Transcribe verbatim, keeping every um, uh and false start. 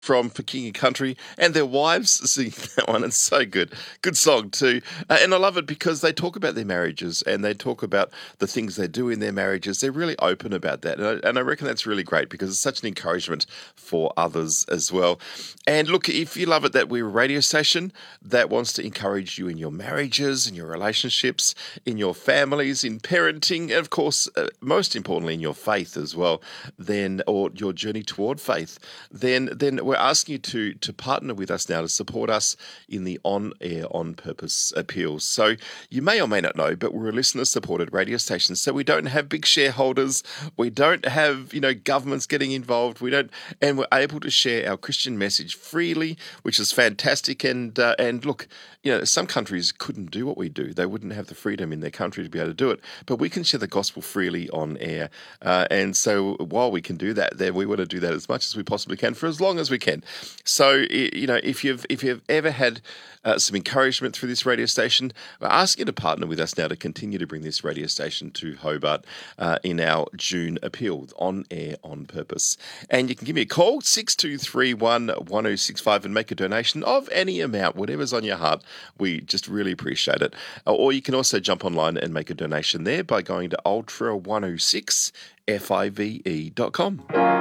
from For King and Country, and their wives singing that one. It's so good. Good song too. Uh, and I love it because they talk about their marriages and they talk about the things they do in their marriages. They're really open about that. And I, and I reckon that's really great because it's such an encouragement for others as well. And look, if you love it that we're a radio station that wants to encourage you in your marriages, in your relationships, in your families, in parenting, and of course, uh, most importantly, in your faith as well, then, or your journey toward faith, then, then we're asking you to, to partner with us now to support us in the on-air, on-purpose appeals. So you may or may not know, but we're a listener-supported radio station, so we don't have big shareholders, we don't have, you know, governments getting involved, we don't, and we're able to share our Christian message freely, which is fantastic. And uh, and look, you know, some countries couldn't do what we do; they wouldn't have the freedom in their country to be able to do it. But we can share the gospel freely on air, uh, and so while we can do that, then we want to do that as much as we possibly can for as long as we can. So you know, if you've if you've ever had uh, some encouragement through this radio station, we're asking you to partner with us now to continue to bring this radio station to Hobart uh, in our June appeal, on air, on purpose. And you can give me a call, six two three one, one oh six five, and make a donation of any amount, whatever's on your heart. We just really appreciate it. Uh, or you can also jump online and make a donation there by going to ultra one oh six five e dot com.